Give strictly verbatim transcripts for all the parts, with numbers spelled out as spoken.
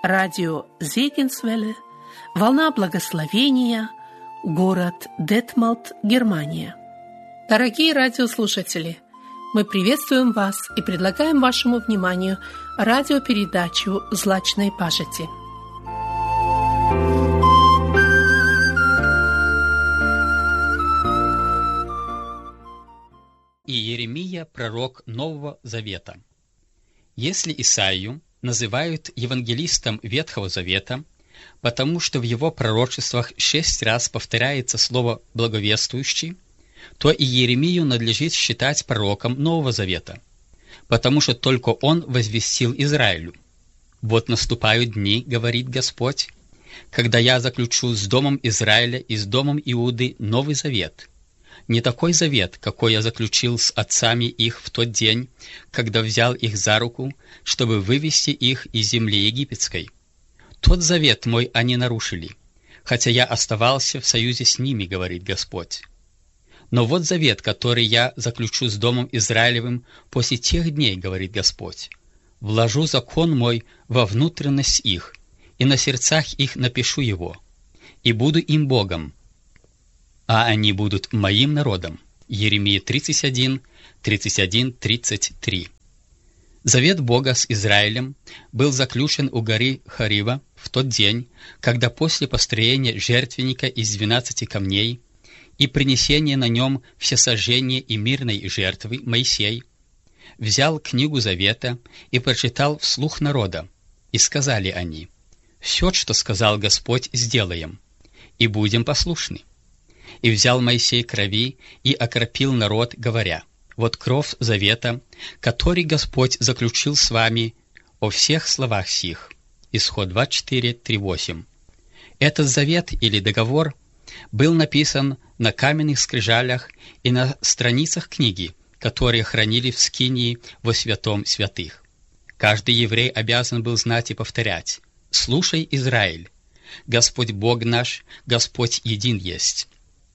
радио Зегенсвелле, волна благословения, город Детмолд, Германия. Дорогие радиослушатели, мы приветствуем вас и предлагаем вашему вниманию радиопередачу «Злачной пажити». Иеремия, пророк Нового Завета. Если Исаию называют евангелистом Ветхого Завета, потому что в его пророчествах шесть раз повторяется слово «благовествующий», то и Иеремию надлежит считать пророком Нового Завета, потому что только он возвестил Израилю: «Вот наступают дни, — говорит Господь, — когда я заключу с домом Израиля и с домом Иуды Новый Завет, не такой завет, какой я заключил с отцами их в тот день, когда взял их за руку, чтобы вывести их из земли египетской. Тот завет мой они нарушили, хотя я оставался в союзе с ними, — говорит Господь. Но вот завет, который я заключу с домом Израилевым после тех дней, — говорит Господь. Вложу закон мой во внутренность их, и на сердцах их напишу его, и буду им Богом, а они будут моим народом». Иеремия тридцать один, тридцать один, тридцать три. Завет Бога с Израилем был заключен у горы Хорива в тот день, когда после построения жертвенника из двенадцати камней и принесения на нем всесожжения и мирной жертвы Моисей взял книгу Завета и прочитал вслух народа, и сказали они: «Все, что сказал Господь, сделаем, и будем послушны». И взял Моисей крови и окропил народ, говоря: «Вот кровь завета, который Господь заключил с вами о всех словах сих». Исход двадцать четыре, три, восемь. Этот завет или договор был написан на каменных скрижалях и на страницах книги, которые хранили в скинии во святом святых. Каждый еврей обязан был знать и повторять: «Слушай, Израиль, Господь Бог наш, Господь един есть.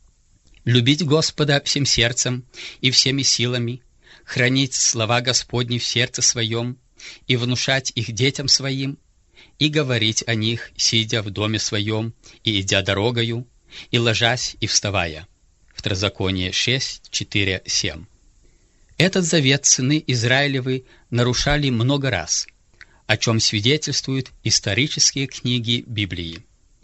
Любить Господа всем сердцем и всеми силами, хранить слова Господни в сердце своем и внушать их детям своим, и говорить о них, сидя в доме своем, и идя дорогою, и ложась, и вставая». Второзаконие шесть, четыре, семь. Этот завет сыны Израилевы нарушали много раз, о чем свидетельствуют исторические книги Библии.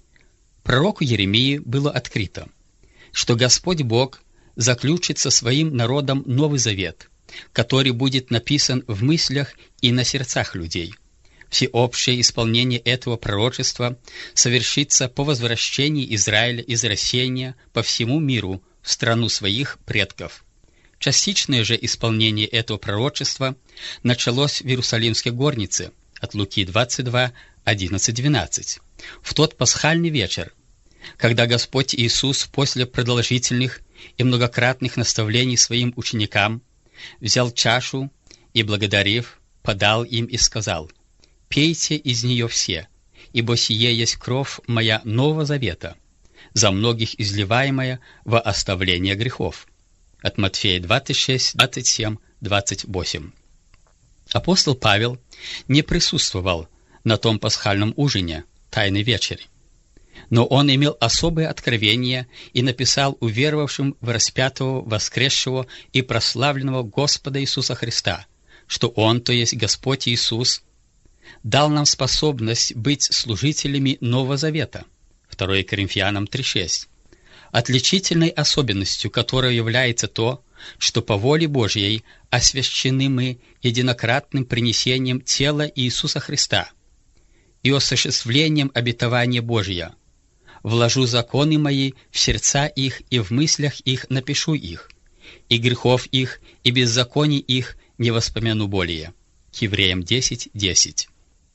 Пророку Иеремии было открыто, что Господь Бог заключит со своим народом Новый Завет, который будет написан в мыслях и на сердцах людей. Всеобщее исполнение этого пророчества совершится по возвращении Израиля из рассеяния по всему миру в страну своих предков. Частичное же исполнение этого пророчества началось в Иерусалимской горнице от Луки двадцать два, одиннадцать, двенадцать, в тот пасхальный вечер, когда Господь Иисус после продолжительных и многократных наставлений своим ученикам взял чашу и, благодарив, подал им и сказал: «Пейте из нее все, ибо сие есть кровь моя Нового Завета, за многих изливаемая во оставление грехов». От Матфея двадцать шесть, двадцать семь, двадцать восемь. Апостол Павел не присутствовал на том пасхальном ужине, Тайной вечере, но он имел особое откровение и написал уверовавшим в распятого, воскресшего и прославленного Господа Иисуса Христа, что Он, то есть Господь Иисус, дал нам способность быть служителями Нового Завета. второе Коринфянам три, шесть. Отличительной особенностью которой является то, что по воле Божьей освящены мы единократным принесением тела Иисуса Христа и осуществлением обетования Божия: «Вложу законы мои в сердца их, и в мыслях их напишу их, и грехов их, и беззаконий их не воспомяну более». Евреям десять, десять.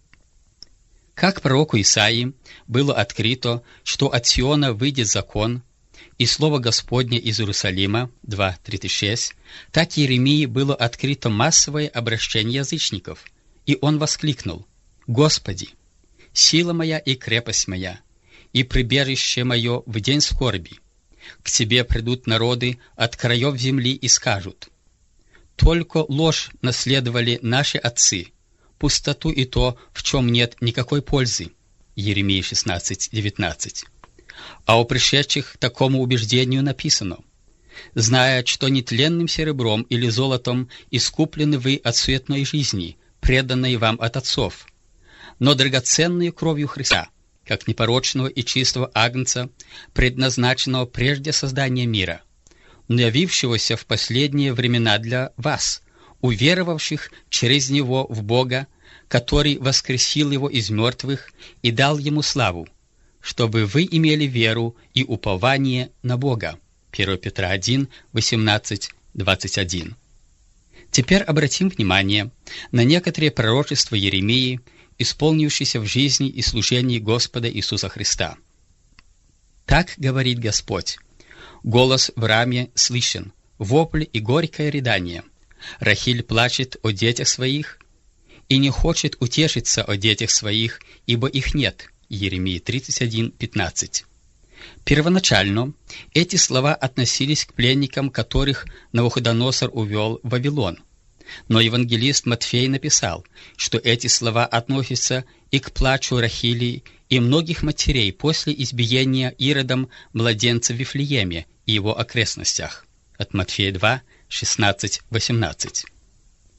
Как пророку Исаии было открыто, что от Сиона выйдет закон, и слово Господне из Иерусалима, два, тридцать шесть, так Иеремии было открыто массовое обращение язычников, и он воскликнул: «Господи, сила моя и крепость моя, и прибежище мое в день скорби. К Тебе придут народы от краев земли и скажут: только ложь наследовали наши отцы, пустоту и то, в чем нет никакой пользы. Иеремия шестнадцать девятнадцать. А о пришедших к такому убеждению написано: «Зная, что нетленным серебром или золотом искуплены вы от суетной жизни, преданной вам от отцов, но драгоценной кровью Христа, как непорочного и чистого агнца, предназначенного прежде создания мира, но явившегося в последние времена для вас, уверовавших через Него в Бога, который воскресил Его из мертвых и дал Ему славу, чтобы вы имели веру и упование на Бога». первое Петра один, восемнадцать, двадцать один. Теперь обратим внимание на некоторые пророчества Иеремии, исполнившиеся в жизни и служении Господа Иисуса Христа. «Так говорит Господь: голос в раме слышен, вопль и горькое рыдание. Рахиль плачет о детях своих и не хочет утешиться о детях своих, ибо их нет». Иеремия тридцать один, пятнадцать. Первоначально эти слова относились к пленникам, которых Навуходоносор увел в Вавилон. Но евангелист Матфей написал, что эти слова относятся и к плачу Рахили и многих матерей после избиения Иродом младенца в Вифлееме и его окрестностях. От Матфея два, шестнадцать, восемнадцать.